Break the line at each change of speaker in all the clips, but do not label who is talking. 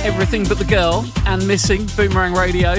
Everything But the Girl and Missing, Boomerang Radio.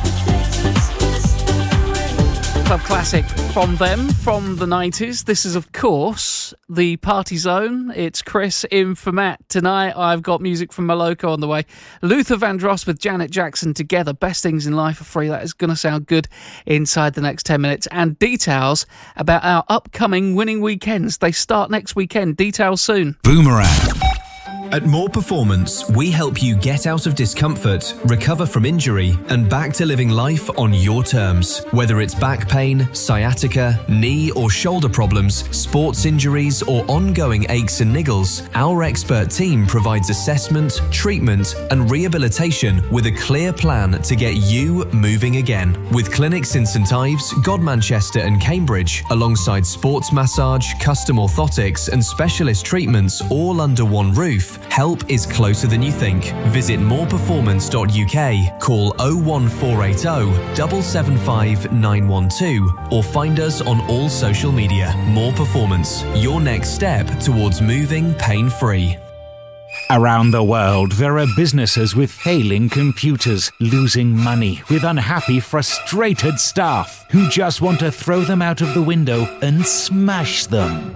Club classic from them, from the 90s. This is, of course, the Party Zone. It's Chris in for Matt. Tonight, I've got music from Moloko on the way. Luther Vandross with Janet Jackson together. Best Things in Life are free. That is going to sound good inside the next 10 minutes. And details about our upcoming winning weekends. They start next weekend. Details soon.
Boomerang. At More Performance, we help you get out of discomfort, recover from injury, and back to living life on your terms. Whether it's back pain, sciatica, knee or shoulder problems, sports injuries, or ongoing aches and niggles, our expert team provides assessment, treatment, and rehabilitation with a clear plan to get you moving again. With clinics in St Ives, Godmanchester, and Cambridge, alongside sports massage, custom orthotics, and specialist treatments all under one roof, help is closer than you think. Visit moreperformance.uk, call 01480 775 912 or find us on all social media. More Performance, your next step towards moving pain-free.
Around the world, there are businesses with failing computers, losing money, with unhappy, frustrated staff who just want to throw them out of the window and smash them.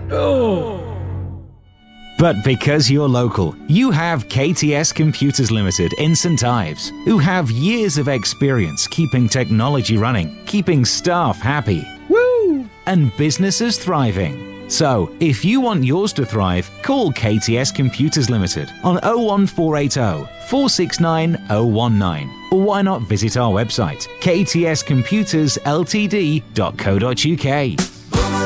But because you're local, you have KTS Computers Limited in St Ives, who have years of experience keeping technology running, keeping staff happy, and businesses thriving. So, if you want yours to thrive, call KTS Computers Limited on 01480 469 019. Or why not visit our website, ktscomputersltd.co.uk.